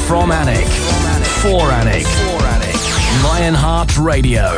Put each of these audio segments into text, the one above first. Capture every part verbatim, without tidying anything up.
From Alnwick. For Alnwick. Lionheart Radio.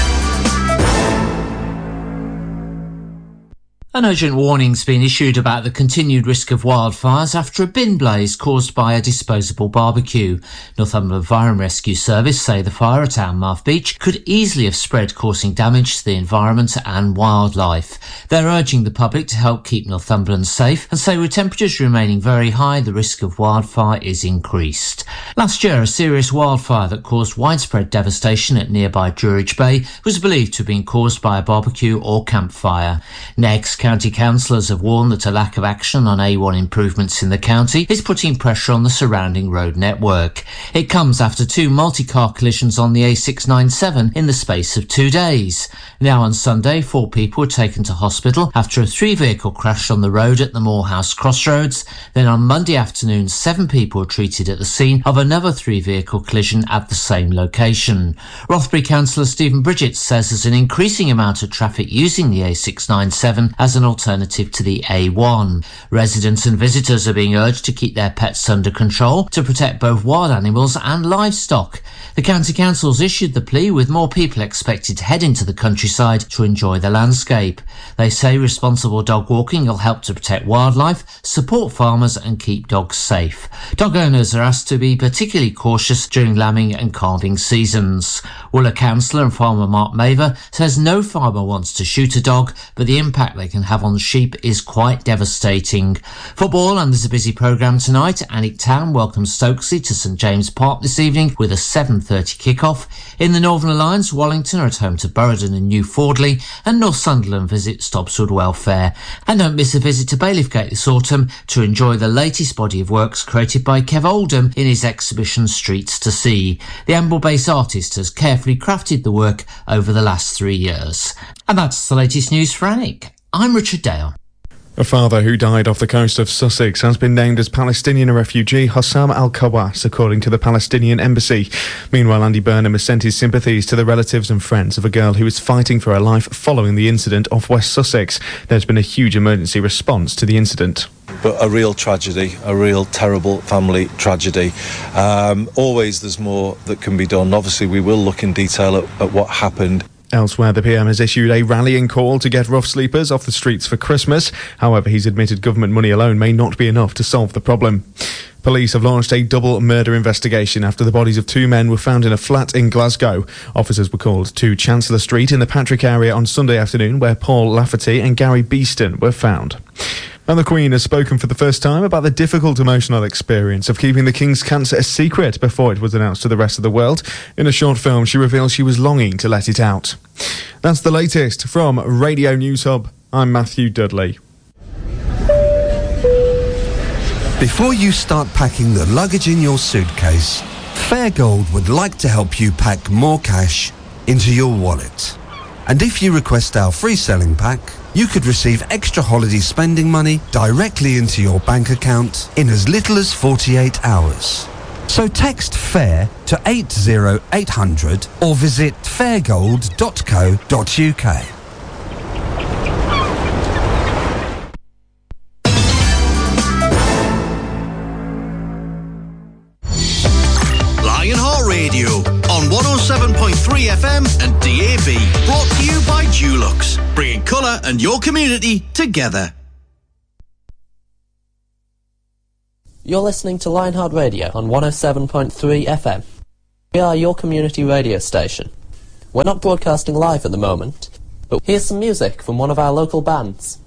An urgent warning's been issued about the continued risk of wildfires after a bin blaze caused by a disposable barbecue. Northumberland Fire and Rescue Service say the fire at Alnmouth Beach could easily have spread, causing damage to the environment and wildlife. They're urging the public to help keep Northumberland safe and say with temperatures remaining very high, the risk of wildfire is increased. Last year, a serious wildfire that caused widespread devastation at nearby Druridge Bay was believed to have been caused by a barbecue or campfire. Next, county councillors have warned that a lack of action on A one improvements in the county is putting pressure on the surrounding road network. It comes after two multi-car collisions on the A six ninety-seven in the space of two days. Now on Sunday, four people were taken to hospital after a three-vehicle crash on the road at the Morehouse Crossroads. Then on Monday afternoon, seven people were treated at the scene of another three-vehicle collision at the same location. Rothbury councillor Stephen Bridget says there's an increasing amount of traffic using the A six ninety-seven as an alternative to the A one. Residents and visitors are being urged to keep their pets under control to protect both wild animals and livestock. The County Council's issued the plea with more people expected to head into the countryside to enjoy the landscape. They say responsible dog walking will help to protect wildlife, support farmers and keep dogs safe. Dog owners are asked to be particularly cautious during lambing and calving seasons. Wooler councillor and farmer Mark Maver says no farmer wants to shoot a dog, but the impact they can have on sheep is quite devastating. Football, and there's a busy programme tonight. Alnwick Town welcomes Stokesley to St James Park this evening with a seven thirty kick-off. In the Northern Alliance, Wallington are at home to Burradon and New Fordley, and North Sunderland visit Stobswood Welfare. And don't miss a visit to Bailiffgate this autumn to enjoy the latest body of works created by Kev Oldham in his exhibition Streets to See. The Amble-based artist has carefully crafted the work over the last three years. And that's the latest news for Alnwick. I'm Richard Dale. A father who died off the coast of Sussex has been named as Palestinian refugee Hossam al-Kawas, according to the Palestinian embassy. Meanwhile, Andy Burnham has sent his sympathies to the relatives and friends of a girl who is fighting for her life following the incident off West Sussex. There's been a huge emergency response to the incident. But a real tragedy, a real terrible family tragedy. Um, always there's more that can be done. Obviously, we will look in detail at, at what happened. Elsewhere, the P M has issued a rallying call to get rough sleepers off the streets for Christmas. However, he's admitted government money alone may not be enough to solve the problem. Police have launched a double murder investigation after the bodies of two men were found in a flat in Glasgow. Officers were called to Chancellor Street in the Patrick area on Sunday afternoon, where Paul Lafferty and Gary Beeston were found. And the Queen has spoken for the first time about the difficult emotional experience of keeping the King's cancer a secret before it was announced to the rest of the world. In a short film, she reveals she was longing to let it out. That's the latest from Radio News Hub. I'm Matthew Dudley. Before you start packing the luggage in your suitcase, Fairgold would like to help you pack more cash into your wallet. And if you request our free selling pack, you could receive extra holiday spending money directly into your bank account in as little as forty-eight hours. So text FAIR to eight zero eight hundred or visit fairgold dot co dot uk. Lionheart Radio on one oh seven point three F M and D A B. Brought to you by Dulux, bringing colour and your community together. You're listening to Lionheart Radio on one oh seven point three F M. We are your community radio station. We're not broadcasting live at the moment, but here's some music from one of our local bands.